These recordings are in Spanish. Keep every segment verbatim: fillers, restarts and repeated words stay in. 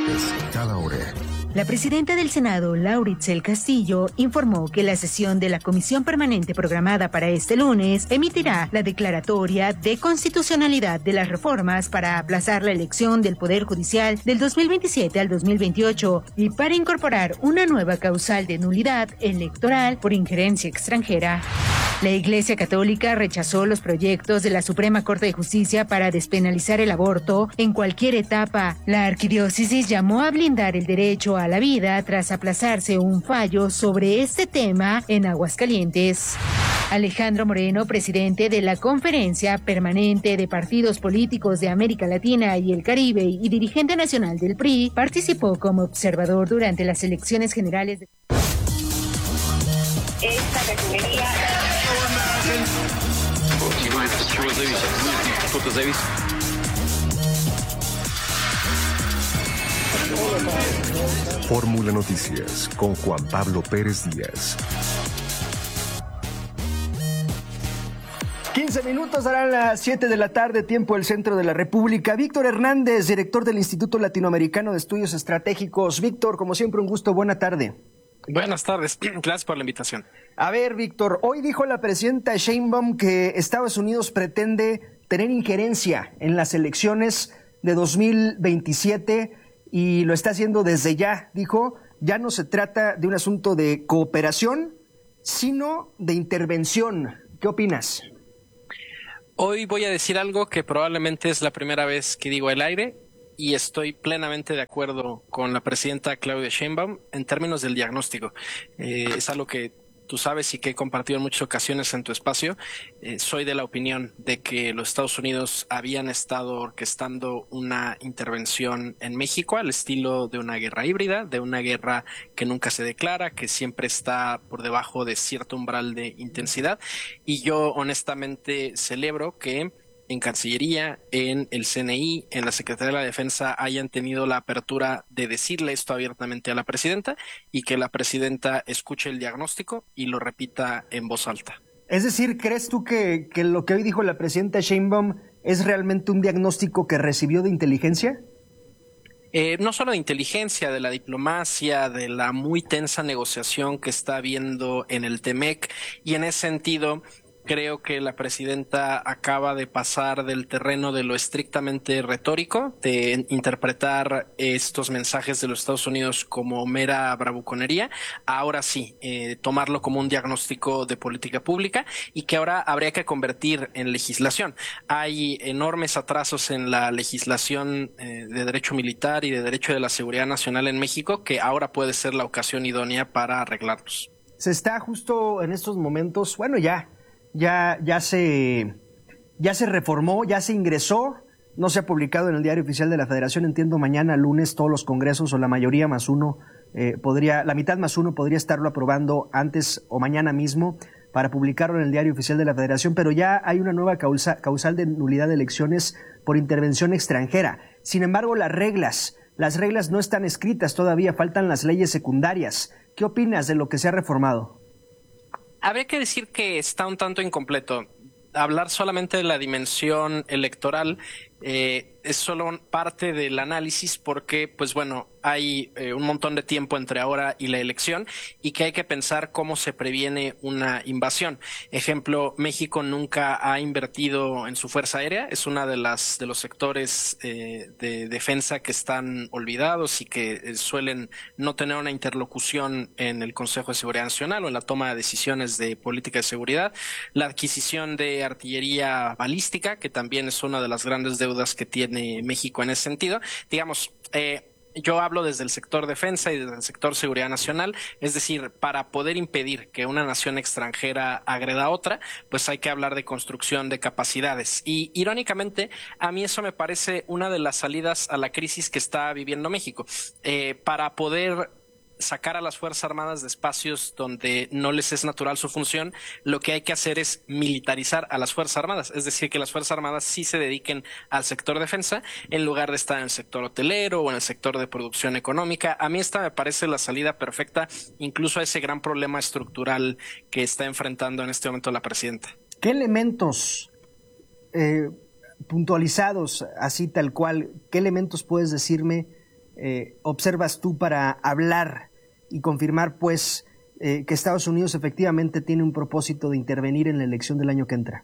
Noticias, cada hora. La presidenta del Senado, Laura Itzel Castillo, informó que la sesión de la Comisión Permanente programada para este lunes emitirá la declaratoria de constitucionalidad de las reformas para aplazar la elección del Poder Judicial del dos mil veintisiete al dos mil veintiocho y para incorporar una nueva causal de nulidad electoral por injerencia extranjera. La Iglesia Católica rechazó los proyectos de la Suprema Corte de Justicia para despenalizar el aborto en cualquier etapa. La arquidiócesis llamó a blindar el derecho a la vida tras aplazarse un fallo sobre este tema en Aguascalientes. Alejandro Moreno, presidente de la Conferencia Permanente de Partidos Políticos de América Latina y el Caribe y dirigente nacional del P R I, participó como observador durante las elecciones generales de... Esta categoría... Fórmula Noticias con Juan Pablo Pérez Díaz. quince minutos, harán las siete de la tarde, tiempo del centro de la República. Víctor Hernández, director del Instituto Latinoamericano de Estudios Estratégicos. Víctor, como siempre, un gusto, buena tarde. Buenas tardes, gracias por la invitación. A ver, Víctor, hoy dijo la presidenta Sheinbaum que Estados Unidos pretende tener injerencia en las elecciones de dos mil veintisiete y lo está haciendo desde ya. Dijo, ya no se trata de un asunto de cooperación, sino de intervención. ¿Qué opinas? Hoy voy a decir algo que probablemente es la primera vez que digo al aire y estoy plenamente de acuerdo con la presidenta Claudia Sheinbaum en términos del diagnóstico. Eh, es algo que tú sabes y que he compartido en muchas ocasiones en tu espacio. Eh, soy de la opinión de que los Estados Unidos habían estado orquestando una intervención en México al estilo de una guerra híbrida, de una guerra que nunca se declara, que siempre está por debajo de cierto umbral de intensidad. Y yo honestamente celebro que en Cancillería, en el C N I, en la Secretaría de la Defensa hayan tenido la apertura de decirle esto abiertamente a la presidenta y que la presidenta escuche el diagnóstico y lo repita en voz alta. Es decir, ¿crees tú que, que lo que hoy dijo la presidenta Sheinbaum es realmente un diagnóstico que recibió de inteligencia? Eh, no solo de inteligencia, de la diplomacia, de la muy tensa negociación que está habiendo en el T M E C, y en ese sentido creo que la presidenta acaba de pasar del terreno de lo estrictamente retórico, de interpretar estos mensajes de los Estados Unidos como mera bravuconería, a ahora sí, eh, tomarlo como un diagnóstico de política pública y que ahora habría que convertir en legislación. Hay enormes atrasos en la legislación eh, de derecho militar y de derecho de la seguridad nacional en México que ahora puede ser la ocasión idónea para arreglarlos. Se está justo en estos momentos, bueno, ya... Ya, ya, se, ya se reformó, ya se ingresó, no se ha publicado en el Diario Oficial de la Federación, entiendo mañana lunes todos los congresos o la mayoría más uno, eh, podría, la mitad más uno podría estarlo aprobando antes o mañana mismo para publicarlo en el Diario Oficial de la Federación, pero ya hay una nueva causa, causal de nulidad de elecciones por intervención extranjera. Sin embargo, las reglas, las reglas no están escritas todavía, faltan las leyes secundarias. ¿Qué opinas de lo que se ha reformado? Habría que decir que está un tanto incompleto. Hablar solamente de la dimensión electoral eh, es solo parte del análisis porque, pues bueno, hay eh, un montón de tiempo entre ahora y la elección y que hay que pensar cómo se previene una invasión. Ejemplo, México nunca ha invertido en su fuerza aérea, es una de las de los sectores eh, de defensa que están olvidados y que eh, suelen no tener una interlocución en el Consejo de Seguridad Nacional o en la toma de decisiones de política de seguridad. La adquisición de artillería balística, que también es una de las grandes deudas que tiene México en ese sentido. Digamos, eh, yo hablo desde el sector defensa y desde el sector seguridad nacional, es decir, para poder impedir que una nación extranjera agreda a otra, pues hay que hablar de construcción de capacidades. Y irónicamente, a mí eso me parece una de las salidas a la crisis que está viviendo México. Eh, para poder sacar a las Fuerzas Armadas de espacios donde no les es natural su función, lo que hay que hacer es militarizar a las Fuerzas Armadas, es decir, que las Fuerzas Armadas sí se dediquen al sector defensa en lugar de estar en el sector hotelero o en el sector de producción económica. A mí esta me parece la salida perfecta, incluso a ese gran problema estructural que está enfrentando en este momento la presidenta. ¿Qué elementos eh, puntualizados, así tal cual, qué elementos puedes decirme eh, observas tú para hablar y confirmar, pues, eh, que Estados Unidos efectivamente tiene un propósito de intervenir en la elección del año que entra?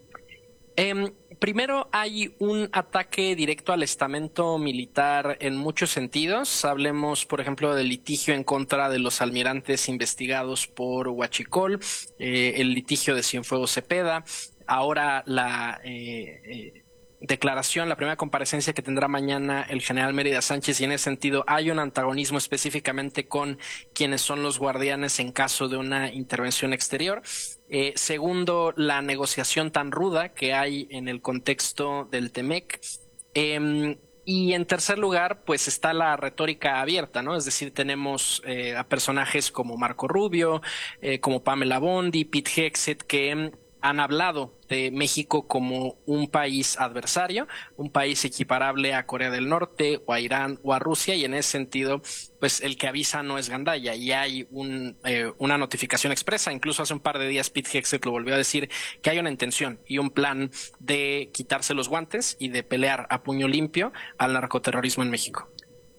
Eh, primero, hay un ataque directo al estamento militar en muchos sentidos. Hablemos, por ejemplo, del litigio en contra de los almirantes investigados por Huachicol, eh, el litigio de Cienfuegos Cepeda, ahora la eh, eh, declaración, la primera comparecencia que tendrá mañana el general Mérida Sánchez, y en ese sentido hay un antagonismo específicamente con quienes son los guardianes en caso de una intervención exterior. Eh, segundo, la negociación tan ruda que hay en el contexto del Temec. Eh, Y en tercer lugar, pues está la retórica abierta, ¿no? Es decir, tenemos eh, a personajes como Marco Rubio, eh, como Pamela Bondi, Pete Hegseth, que han hablado de México como un país adversario, un país equiparable a Corea del Norte o a Irán o a Rusia, y en ese sentido, pues el que avisa no es gandalla, y hay un, eh, una notificación expresa. Incluso hace un par de días Pete Hegseth lo volvió a decir, que hay una intención y un plan de quitarse los guantes y de pelear a puño limpio al narcoterrorismo en México.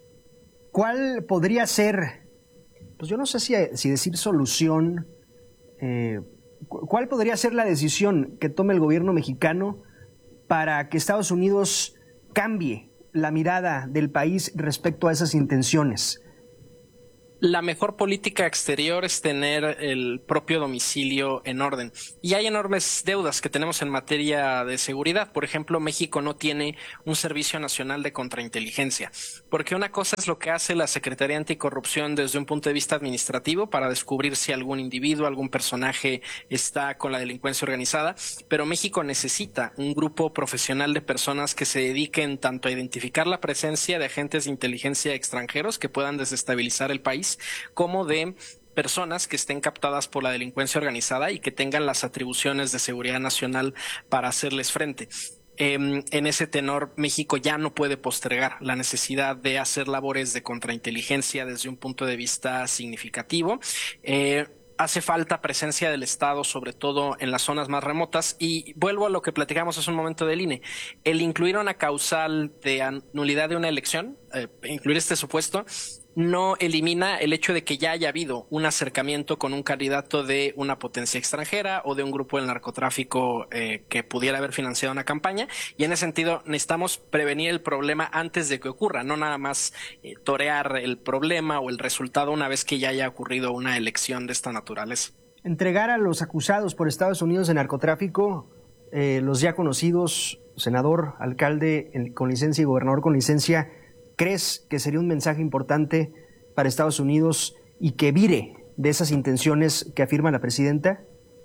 ¿Cuál podría ser, pues yo no sé si, si decir solución, eh, ¿cuál podría ser la decisión que tome el gobierno mexicano para que Estados Unidos cambie la mirada del país respecto a esas intenciones? La mejor política exterior es tener el propio domicilio en orden. Y hay enormes deudas que tenemos en materia de seguridad. Por ejemplo, México no tiene un Servicio Nacional de Contrainteligencia, porque una cosa es lo que hace la Secretaría Anticorrupción desde un punto de vista administrativo para descubrir si algún individuo, algún personaje está con la delincuencia organizada, pero México necesita un grupo profesional de personas que se dediquen tanto a identificar la presencia de agentes de inteligencia extranjeros que puedan desestabilizar el país, como de personas que estén captadas por la delincuencia organizada y que tengan las atribuciones de seguridad nacional para hacerles frente. Eh, en ese tenor, México ya no puede postergar la necesidad de hacer labores de contrainteligencia desde un punto de vista significativo. Eh, Hace falta presencia del Estado, sobre todo en las zonas más remotas, y vuelvo a lo que platicamos hace un momento del I N E. El incluir una causal de nulidad de una elección, eh, incluir este supuesto, no elimina el hecho de que ya haya habido un acercamiento con un candidato de una potencia extranjera o de un grupo del narcotráfico eh, que pudiera haber financiado una campaña, y en ese sentido necesitamos prevenir el problema antes de que ocurra, no nada más eh, torear el problema o el resultado una vez que ya haya ocurrido una elección de esta naturaleza. Entregar a los acusados por Estados Unidos de narcotráfico, eh, los ya conocidos, senador, alcalde en, con licencia y gobernador con licencia, ¿crees que sería un mensaje importante para Estados Unidos y que vire de esas intenciones que afirma la presidenta?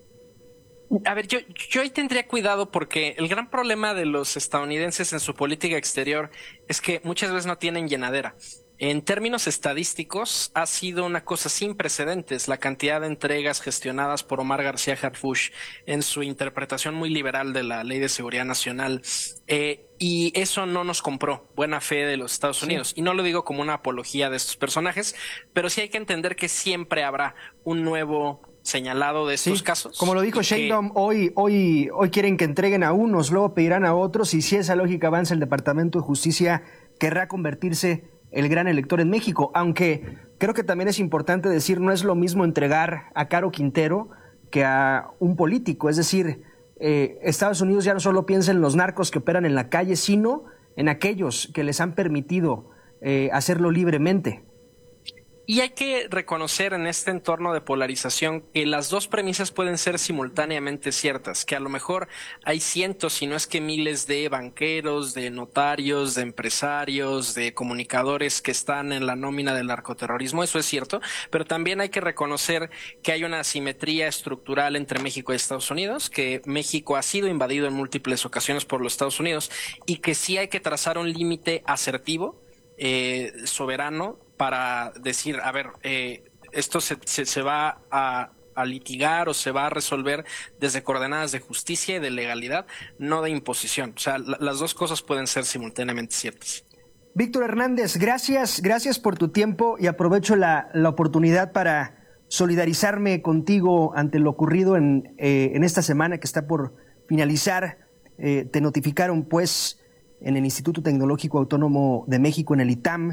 A ver, yo, yo ahí tendría cuidado, porque el gran problema de los estadounidenses en su política exterior es que muchas veces no tienen llenadera. En términos estadísticos, ha sido una cosa sin precedentes la cantidad de entregas gestionadas por Omar García Harfuch en su interpretación muy liberal de la Ley de Seguridad Nacional. Eh, y eso no nos compró buena fe de los Estados Unidos. Sí. Y no lo digo como una apología de estos personajes, pero sí hay que entender que siempre habrá un nuevo señalado de estos sí, casos. Como lo dijo Sheinbaum, que... hoy, hoy, hoy quieren que entreguen a unos, luego pedirán a otros, y si esa lógica avanza, el Departamento de Justicia querrá convertirse el gran elector en México, aunque creo que también es importante decir, no es lo mismo entregar a Caro Quintero que a un político. Es decir, eh, Estados Unidos ya no solo piensa en los narcos que operan en la calle, sino en aquellos que les han permitido eh, hacerlo libremente. Y hay que reconocer en este entorno de polarización que las dos premisas pueden ser simultáneamente ciertas, que a lo mejor hay cientos, si no es que miles de banqueros, de notarios, de empresarios, de comunicadores que están en la nómina del narcoterrorismo, eso es cierto, pero también hay que reconocer que hay una asimetría estructural entre México y Estados Unidos, que México ha sido invadido en múltiples ocasiones por los Estados Unidos, y que sí hay que trazar un límite asertivo, eh, soberano, para decir, a ver, eh, esto se, se, se va a, a litigar o se va a resolver desde coordenadas de justicia y de legalidad, no de imposición. O sea, la, las dos cosas pueden ser simultáneamente ciertas. Víctor Hernández, gracias, gracias por tu tiempo, y aprovecho la, la oportunidad para solidarizarme contigo ante lo ocurrido en, eh, en esta semana que está por finalizar. Eh, te notificaron, pues, en el Instituto Tecnológico Autónomo de México, en el I T A M,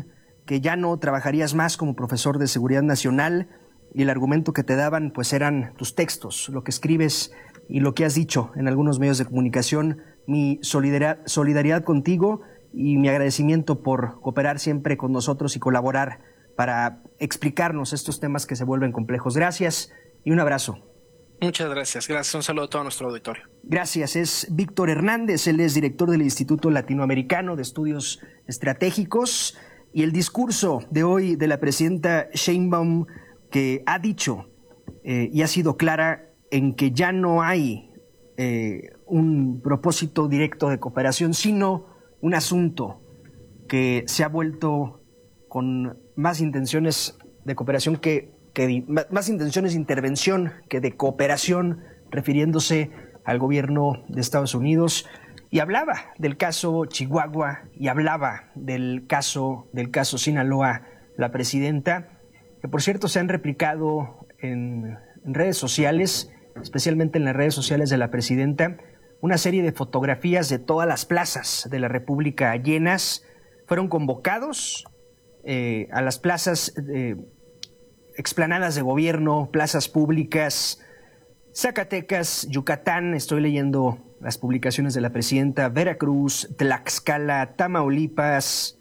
que ya no trabajarías más como profesor de seguridad nacional y el argumento que te daban pues eran tus textos, lo que escribes y lo que has dicho en algunos medios de comunicación. Mi solidaridad, solidaridad contigo y mi agradecimiento por cooperar siempre con nosotros y colaborar para explicarnos estos temas que se vuelven complejos. Gracias y un abrazo. Muchas gracias. Gracias. Un saludo a todo nuestro auditorio. Gracias. Es Víctor Hernández. Él es director del Instituto Latinoamericano de Estudios Estratégicos. Y el discurso de hoy de la presidenta Sheinbaum, que ha dicho eh, y ha sido clara en que ya no hay eh, un propósito directo de cooperación, sino un asunto que se ha vuelto con más intenciones de cooperación que, que de, más intenciones de intervención que de cooperación, refiriéndose al gobierno de Estados Unidos. Y hablaba del caso Chihuahua y hablaba del caso, del caso Sinaloa, la presidenta, que por cierto se han replicado en, en redes sociales, especialmente en las redes sociales de la presidenta, una serie de fotografías de todas las plazas de la República llenas. Fueron convocados eh, a las plazas, eh, explanadas de gobierno, plazas públicas, Zacatecas, Yucatán, estoy leyendo las publicaciones de la presidenta, Veracruz, Tlaxcala, Tamaulipas,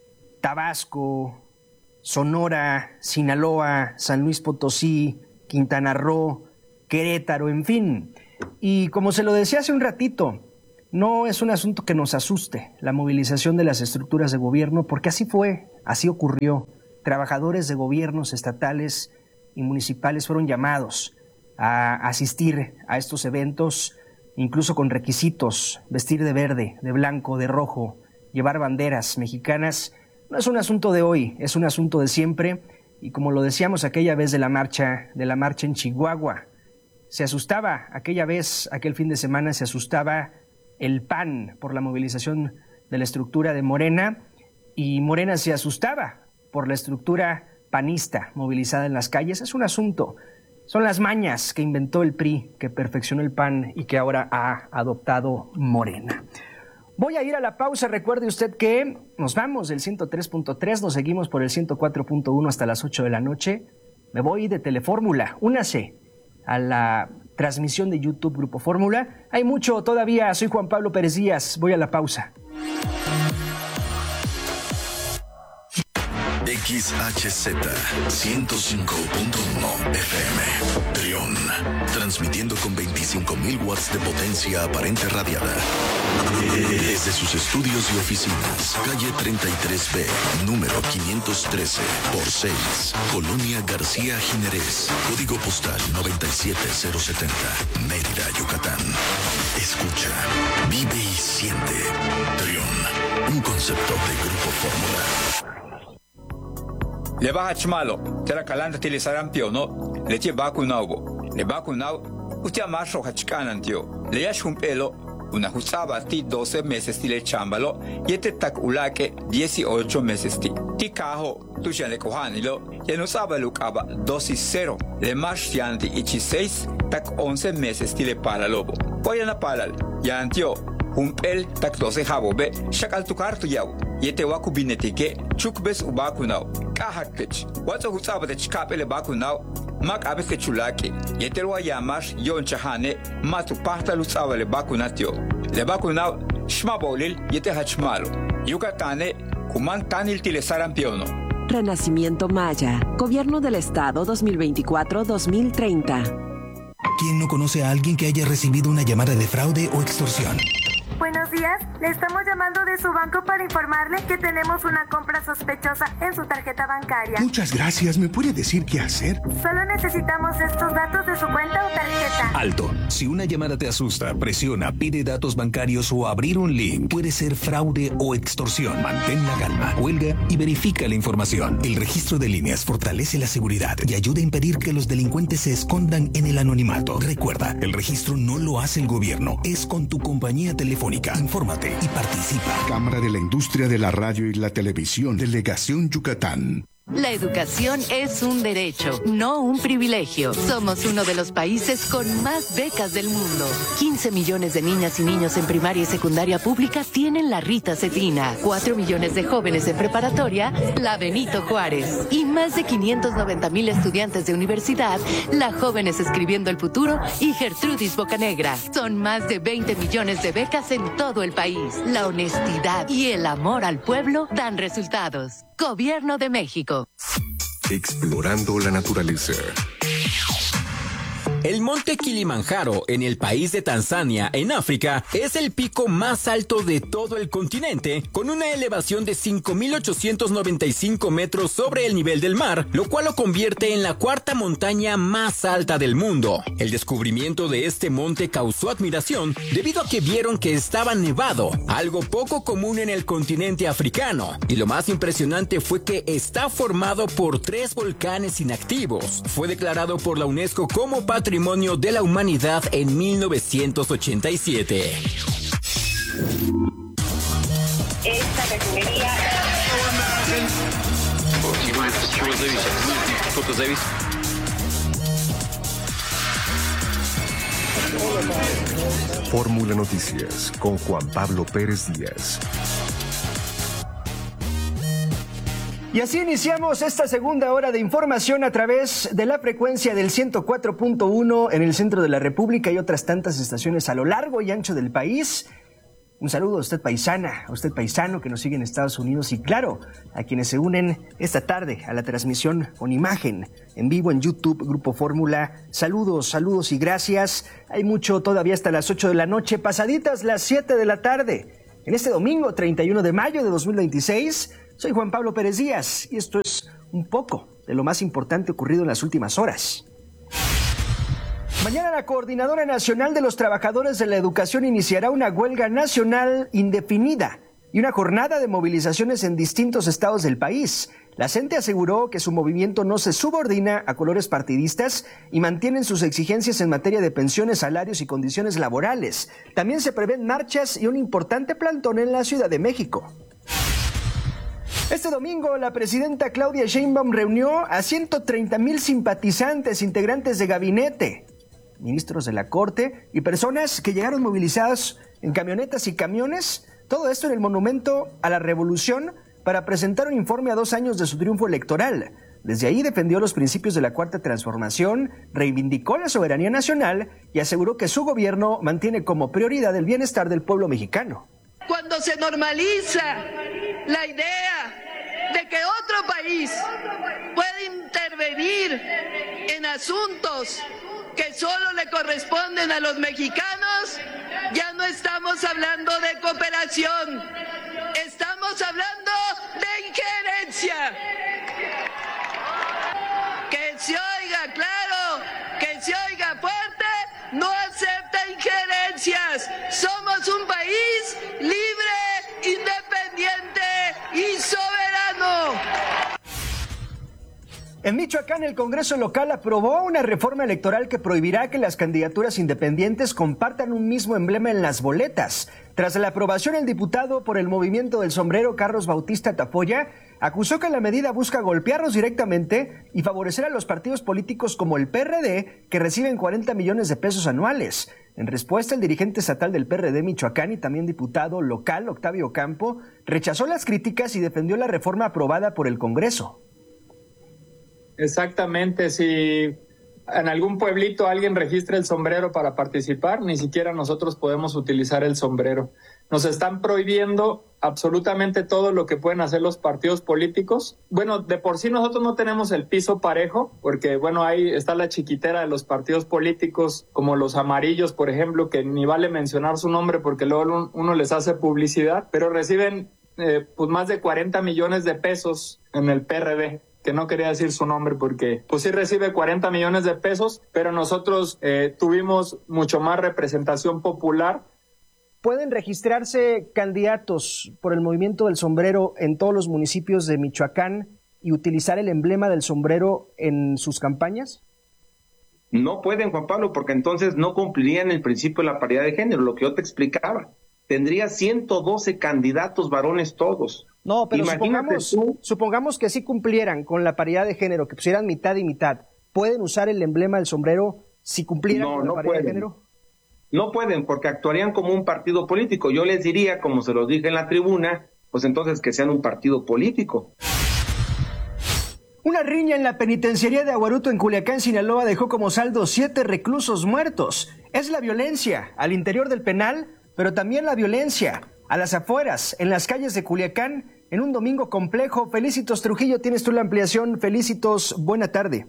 Tabasco, Sonora, Sinaloa, San Luis Potosí, Quintana Roo, Querétaro, en fin. Y como se lo decía hace un ratito, no es un asunto que nos asuste la movilización de las estructuras de gobierno, porque así fue, así ocurrió. Trabajadores de gobiernos estatales y municipales fueron llamados a asistir a estos eventos, incluso con requisitos: vestir de verde, de blanco, de rojo, llevar banderas mexicanas. No es un asunto de hoy, es un asunto de siempre. Y como lo decíamos aquella vez de la marcha, de la marcha en Chihuahua, se asustaba aquella vez, aquel fin de semana, se asustaba el P A N por la movilización de la estructura de Morena, y Morena se asustaba por la estructura panista movilizada en las calles. Es un asunto, son las mañas que inventó el P R I, que perfeccionó el P A N y que ahora ha adoptado Morena. Voy a ir a la pausa. Recuerde usted que nos vamos del ciento tres punto tres, nos seguimos por el ciento cuatro punto uno hasta las ocho de la noche. Me voy de Telefórmula. Únase a la transmisión de YouTube Grupo Fórmula. Hay mucho todavía. Soy Juan Pablo Pérez Díaz. Voy a la pausa. X H Z ciento cinco punto uno F M Trión, transmitiendo con veinticinco mil watts de potencia aparente radiada desde sus estudios y oficinas, calle treinta y tres B, número quinientos trece por seis, Colonia García Jiménez, código postal noventa y siete cero setenta, Mérida, Yucatán. Escucha, vive y siente. Trión, un concepto de Grupo Fórmula. Le baja chmalo, te la calanta tili sarampio no, le tie baku naubo, le baku nau, utia marro hachkanan tio, le yash un pelo, una jusaba ti doce meses ti le chambalo, y este tak ulake dieciocho meses ti. Ti kaho, tu ya le cojanilo, y no saba lucaba dosis cero, le march yanti ichi seis, tak once meses ti le para lobo. Voy na palal, ya antio, un pel tak doce jabobe, shakal tu kartu yau. Yete waku binetike chukbes ubakunau kahakech wato husaba de chikapele bakunau mak abese chulake yete wa yamash yon chahane matu pahta lusaba le bakunatio le bakunau shmabolil yete hachmalo yucatane kuman tanil tile sarampiono. Renacimiento Maya, Gobierno del Estado dos mil veinticuatro a dos mil treinta. ¿Quién no conoce a alguien que haya recibido una llamada de fraude o extorsión? Buenos días, le estamos llamando de su banco para informarle que tenemos una compra sospechosa en su tarjeta bancaria. Muchas gracias, ¿me puede decir qué hacer? Solo necesitamos estos datos de su cuenta o tarjeta. Alto, si una llamada te asusta, presiona, pide datos bancarios o abrir un link, puede ser fraude o extorsión. Mantén la calma, cuelga y verifica la información. El registro de líneas fortalece la seguridad y ayuda a impedir que los delincuentes se escondan en el anonimato. Recuerda, el registro no lo hace el gobierno, es con tu compañía telefónica. Infórmate y participa. Cámara de la Industria de la Radio y la Televisión, Delegación Yucatán. La educación es un derecho, no un privilegio. Somos uno de los países con más becas del mundo. quince millones de niñas y niños en primaria y secundaria pública tienen la Rita Cetina. cuatro millones de jóvenes en preparatoria, la Benito Juárez. Y más de quinientos noventa mil estudiantes de universidad, la Jóvenes Escribiendo el Futuro y Gertrudis Bocanegra. Son más de veinte millones de becas en todo el país. La honestidad y el amor al pueblo dan resultados. Gobierno de México. Explorando la naturaleza. El monte Kilimanjaro, en el país de Tanzania, en África, es el pico más alto de todo el continente, con una elevación de cinco mil ochocientos noventa y cinco metros sobre el nivel del mar, lo cual lo convierte en la cuarta montaña más alta del mundo. El descubrimiento de este monte causó admiración debido a que vieron que estaba nevado, algo poco común en el continente africano. Y lo más impresionante fue que está formado por tres volcanes inactivos. Fue declarado por la UNESCO como Patrimonio Patrimonio de la Humanidad en mil novecientos ochenta y siete. Esta refinería... Fórmula Noticias con Juan Pablo Pérez Díaz. Y así iniciamos esta segunda hora de información a través de la frecuencia del ciento cuatro punto uno en el centro de la República y otras tantas estaciones a lo largo y ancho del país. Un saludo a usted paisana, a usted paisano que nos sigue en Estados Unidos y claro, a quienes se unen esta tarde a la transmisión con imagen en vivo en YouTube, Grupo Fórmula. Saludos, saludos y gracias. Hay mucho todavía hasta las ocho de la noche, pasaditas las siete de la tarde. En este domingo treinta y uno de mayo de dos mil veintiséis, soy Juan Pablo Pérez Díaz y esto es un poco de lo más importante ocurrido en las últimas horas. Mañana la Coordinadora Nacional de los Trabajadores de la Educación iniciará una huelga nacional indefinida y una jornada de movilizaciones en distintos estados del país. La CENTE aseguró que su movimiento no se subordina a colores partidistas y mantienen sus exigencias en materia de pensiones, salarios y condiciones laborales. También se prevén marchas y un importante plantón en la Ciudad de México. Este domingo, la presidenta Claudia Sheinbaum reunió a ciento treinta mil simpatizantes, integrantes de gabinete, ministros de la Corte y personas que llegaron movilizadas en camionetas y camiones, todo esto en el Monumento a la Revolución para presentar un informe a dos años de su triunfo electoral. Desde ahí defendió los principios de la Cuarta Transformación, reivindicó la soberanía nacional y aseguró que su gobierno mantiene como prioridad el bienestar del pueblo mexicano. Cuando se normaliza la idea de que otro país puede intervenir en asuntos que solo le corresponden a los mexicanos, ya no estamos hablando de cooperación, estamos hablando de injerencia. Que se oiga claro, que se oiga fuerte, no acepta injerencias. Somos un país libre, independiente y soberano. En Michoacán, el Congreso local aprobó una reforma electoral que prohibirá que las candidaturas independientes compartan un mismo emblema en las boletas. Tras la aprobación, el diputado por el Movimiento del Sombrero, Carlos Bautista Tafoya, acusó que la medida busca golpearlos directamente y favorecer a los partidos políticos como el P R D, que reciben cuarenta millones de pesos anuales. En respuesta, el dirigente estatal del P R D Michoacán y también diputado local, Octavio Campo, rechazó las críticas y defendió la reforma aprobada por el Congreso. Exactamente, si en algún pueblito alguien registra el sombrero para participar, ni siquiera nosotros podemos utilizar el sombrero. Nos están prohibiendo absolutamente todo lo que pueden hacer los partidos políticos. Bueno, de por sí nosotros no tenemos el piso parejo, porque bueno, ahí está la chiquitera de los partidos políticos, como los amarillos, por ejemplo, que ni vale mencionar su nombre porque luego uno les hace publicidad, pero reciben eh, pues más de cuarenta millones de pesos en el P R D. Que no quería decir su nombre porque pues sí recibe cuarenta millones de pesos, pero nosotros eh, tuvimos mucho más representación popular. ¿Pueden registrarse candidatos por el Movimiento del Sombrero en todos los municipios de Michoacán y utilizar el emblema del sombrero en sus campañas? No pueden, Juan Pablo, porque entonces no cumplirían el principio de la paridad de género, lo que yo te explicaba. Tendría ciento doce candidatos varones todos. No, pero Imagínate supongamos, tú. supongamos que sí cumplieran con la paridad de género, que pusieran mitad y mitad. ¿Pueden usar el emblema del sombrero si cumplieran No, con la no paridad pueden. de género? No pueden, porque actuarían como un partido político. Yo les diría, como se los dije en la tribuna, pues entonces que sean un partido político. Una riña en la penitenciaría de Aguaruto en Culiacán, Sinaloa, dejó como saldo siete reclusos muertos. Es la violencia al interior del penal, pero también la violencia a las afueras, en las calles de Culiacán, en un domingo complejo. Felicitos Trujillo, tienes tú la ampliación. Felicitos, buena tarde.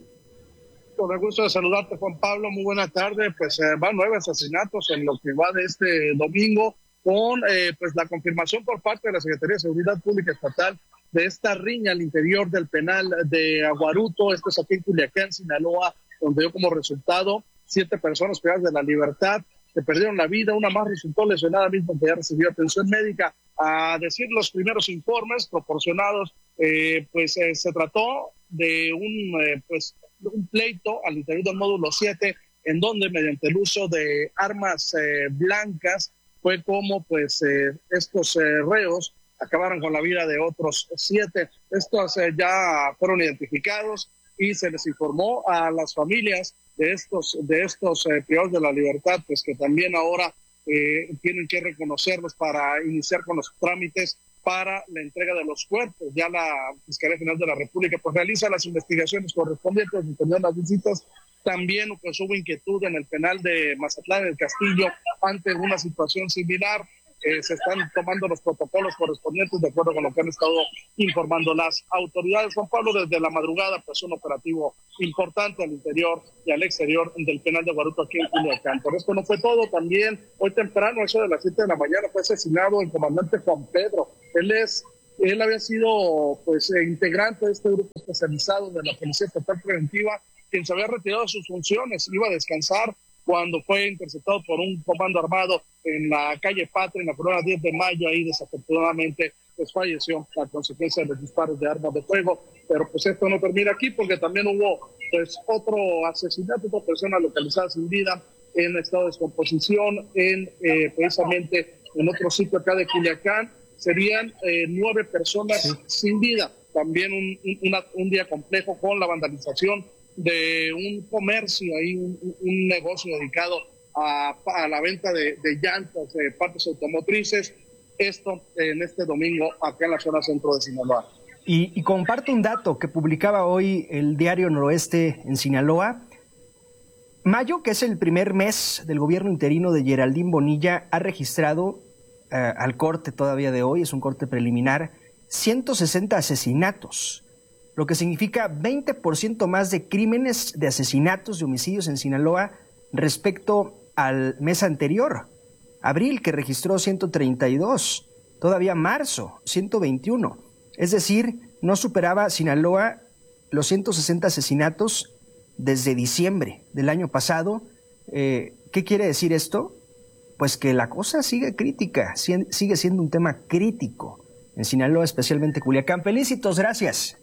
Con el gusto de saludarte, Juan Pablo, muy buena tarde. Pues eh, van nueve asesinatos en lo que va de este domingo, con eh, pues la confirmación por parte de la Secretaría de Seguridad Pública Estatal de esta riña al interior del penal de Aguaruto. Esto es aquí en Culiacán, Sinaloa, donde dio como resultado siete personas privadas de la libertad que perdieron la vida. Una más resultó lesionada, mismo que ya recibió atención médica. A decir los primeros informes proporcionados, eh, pues eh, se trató de un eh, pues un pleito al interior del módulo siete, en donde mediante el uso de armas eh, blancas fue como pues eh, estos eh, reos acabaron con la vida de otros siete. Estos eh, ya fueron identificados y se les informó a las familias de estos de estos eh, privados de la libertad, pues que también ahora eh, tienen que reconocerlos para iniciar con los trámites para la entrega de los cuerpos. Ya la Fiscalía General de la República pues realiza las investigaciones correspondientes, dependiendo de las visitas. También pues hubo inquietud en el penal de Mazatlán del Castillo ante una situación similar. Eh, se están tomando los protocolos correspondientes de acuerdo con lo que han estado informando las autoridades. Juan Pablo, desde la madrugada, pues un operativo importante al interior y al exterior del penal de Aguaruto aquí en Culiacán. Por esto no fue todo, también hoy temprano, eso de las siete de la mañana, fue asesinado el comandante Juan Pedro. Él es, él había sido pues integrante de este grupo especializado de la Policía Estatal Preventiva, quien se había retirado de sus funciones, iba a descansar cuando fue interceptado por un comando armado en la calle Patria, en la colonia diez de mayo. Ahí desafortunadamente pues falleció a consecuencia de los disparos de armas de fuego. Pero pues esto no termina aquí, porque también hubo pues otro asesinato, otra persona localizada sin vida en estado de descomposición en eh, precisamente en otro sitio acá de Culiacán. Serían eh, nueve personas sí. sin vida. También un, un, una, un día complejo con la vandalización de un comercio, ahí un, un negocio dedicado a, a la venta de, de llantas, de partes automotrices. Esto en este domingo acá en la zona centro de Sinaloa. Y, y comparto un dato que publicaba hoy el diario Noroeste en Sinaloa. Mayo, que es el primer mes del gobierno interino de Geraldine Bonilla, ha registrado eh, al corte todavía de hoy, es un corte preliminar, ciento sesenta asesinatos, lo que significa veinte por ciento más de crímenes, de asesinatos, de homicidios en Sinaloa respecto al mes anterior. Abril, que registró ciento treinta y dos, todavía marzo, ciento veintiuno. Es decir, no superaba Sinaloa los ciento sesenta asesinatos desde diciembre del año pasado. Eh, ¿Qué quiere decir esto? Pues que la cosa sigue crítica, sigue siendo un tema crítico en Sinaloa, especialmente Culiacán. Felicitos, gracias.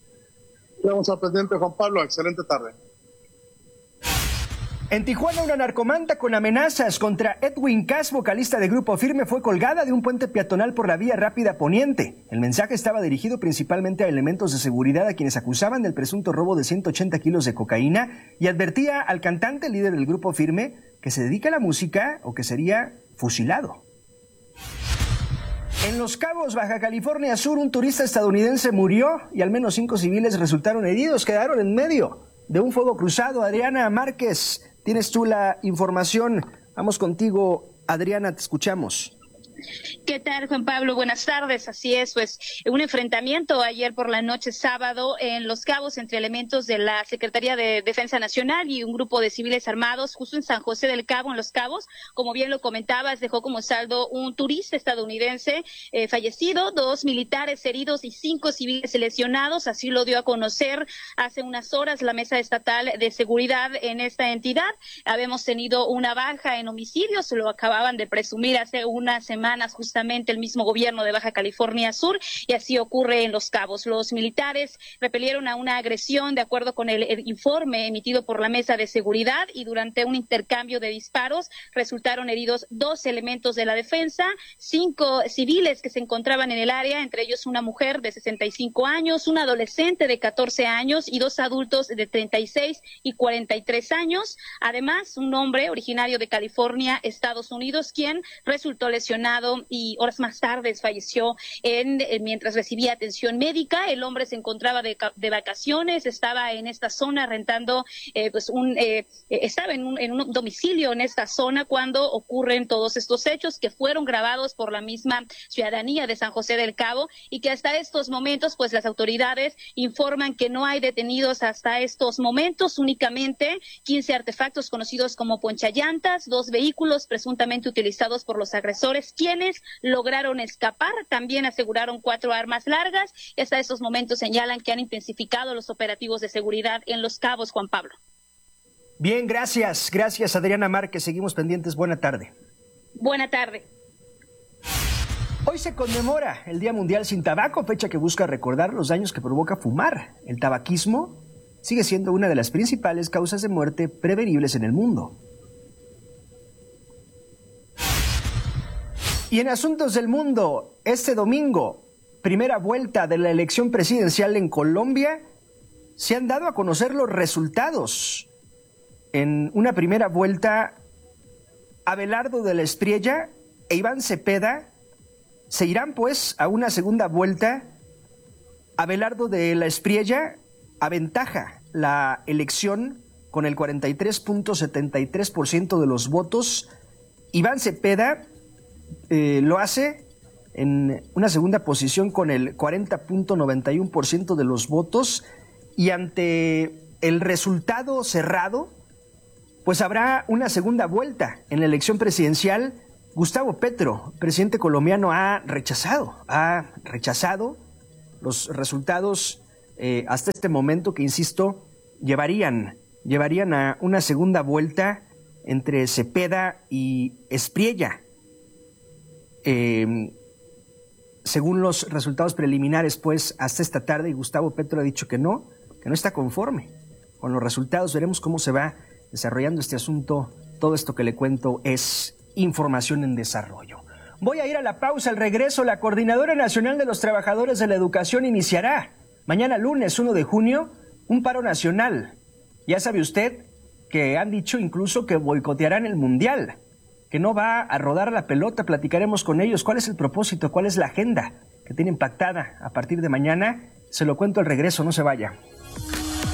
Vamos al presidente Juan Pablo, excelente tarde. En Tijuana, una narcomanta con amenazas contra Edwin Cass, vocalista de Grupo Firme, fue colgada de un puente peatonal por la vía rápida Poniente. El mensaje estaba dirigido principalmente a elementos de seguridad a quienes acusaban del presunto robo de ciento ochenta kilos de cocaína y advertía al cantante líder del Grupo Firme que se dedica a la música o que sería fusilado. En Los Cabos, Baja California Sur, un turista estadounidense murió y al menos cinco civiles resultaron heridos, quedaron en medio de un fuego cruzado. Adriana Márquez, tienes tú la información. Vamos contigo, Adriana, te escuchamos. ¿Qué tal, Juan Pablo? Buenas tardes. Así es, pues un enfrentamiento ayer por la noche sábado en Los Cabos entre elementos de la Secretaría de Defensa Nacional y un grupo de civiles armados justo en San José del Cabo, en Los Cabos. Como bien lo comentabas, dejó como saldo un turista estadounidense eh, fallecido, dos militares heridos y cinco civiles lesionados. Así lo dio a conocer hace unas horas la Mesa Estatal de Seguridad en esta entidad. Habíamos tenido una baja en homicidios, lo acababan de presumir hace una semana semanas justamente el mismo gobierno de Baja California Sur, y así ocurre en Los Cabos. Los militares repelieron a una agresión de acuerdo con el, el informe emitido por la Mesa de Seguridad, y durante un intercambio de disparos resultaron heridos dos elementos de la defensa, cinco civiles que se encontraban en el área, entre ellos una mujer de sesenta y cinco años, un adolescente de catorce años y dos adultos de treinta y seis y cuarenta y tres años. Además, un hombre originario de California, Estados Unidos, quien resultó lesionado y horas más tarde falleció en, en, mientras recibía atención médica. El hombre se encontraba de, de vacaciones, estaba en esta zona rentando, eh, pues un, eh, estaba en un, en un domicilio en esta zona cuando ocurren todos estos hechos que fueron grabados por la misma ciudadanía de San José del Cabo, y que hasta estos momentos, pues las autoridades informan que no hay detenidos hasta estos momentos, únicamente quince artefactos conocidos como ponchallantas, dos vehículos presuntamente utilizados por los agresores, quienes lograron escapar. También aseguraron cuatro armas largas, y hasta estos momentos señalan que han intensificado los operativos de seguridad en Los Cabos. Juan Pablo. Bien, gracias. Gracias, Adriana Márquez. Seguimos pendientes. Buena tarde. Buena tarde. Hoy se conmemora el Día Mundial Sin Tabaco, fecha que busca recordar los daños que provoca fumar. El tabaquismo sigue siendo una de las principales causas de muerte prevenibles en el mundo. Y en asuntos del mundo, este domingo, primera vuelta de la elección presidencial en Colombia, se han dado a conocer los resultados. En una primera vuelta, Abelardo de la Espriella e Iván Cepeda se irán pues a una segunda vuelta. Abelardo de la Espriella aventaja la elección con el cuarenta y tres punto setenta y tres por ciento de los votos. Iván Cepeda eh, lo hace en una segunda posición con el cuarenta punto noventa y uno por ciento de los votos, y ante el resultado cerrado, pues habrá una segunda vuelta en la elección presidencial. Gustavo Petro, presidente colombiano, ha rechazado, ha rechazado los resultados eh, hasta este momento, que, insisto, llevarían, llevarían a una segunda vuelta entre Cepeda y Espriella. Eh, según los resultados preliminares, pues, hasta esta tarde, y Gustavo Petro ha dicho que no, que no está conforme con los resultados. Veremos cómo se va desarrollando este asunto. Todo esto que le cuento es información en desarrollo. Voy a ir a la pausa. Al regreso, la Coordinadora Nacional de los Trabajadores de la Educación iniciará mañana lunes uno de junio un paro nacional. Ya sabe usted que han dicho incluso que boicotearán el Mundial, que no va a rodar la pelota. Platicaremos con ellos cuál es el propósito, cuál es la agenda que tienen pactada a partir de mañana. Se lo cuento al regreso, no se vaya.